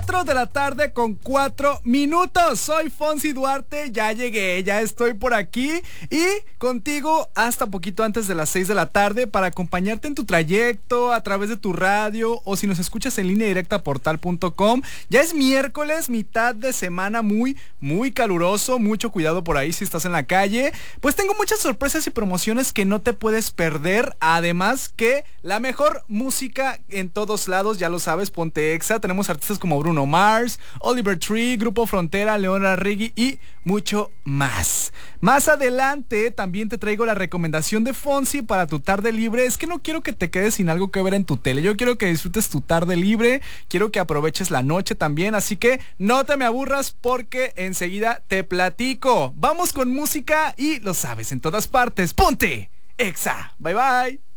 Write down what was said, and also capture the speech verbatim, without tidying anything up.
cuatro de la tarde con cuatro minutos. Soy Fonsi Duarte, ya llegué, ya estoy por aquí y contigo hasta poquito antes de las seis de la tarde para acompañarte en tu trayecto a través de tu radio o si nos escuchas en línea directa portal punto com. Ya es miércoles, mitad de semana, muy, muy caluroso, mucho cuidado por ahí si estás en la calle. Pues tengo muchas sorpresas y promociones que no te puedes perder, además que la mejor música en todos lados, ya lo sabes, ponte Exa. Tenemos artistas como Bruno Mars, Oliver Tree, Grupo Frontera, Leona Riggi y mucho más. Más adelante también te traigo la recomendación de Fonsi para tu tarde libre. Es que no quiero que te quedes sin algo que ver en tu tele. Yo quiero que disfrutes tu tarde libre, quiero que aproveches la noche también, así que no te me aburras porque enseguida te platico. Vamos con música y lo sabes, en todas partes. ¡Ponte Exa! Bye bye.